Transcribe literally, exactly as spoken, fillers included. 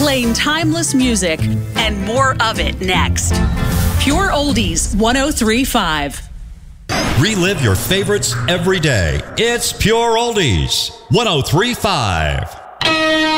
playing timeless music and more of it next. Pure Oldies one oh three point five. Relive your favorites every day. It's Pure Oldies one oh three point five.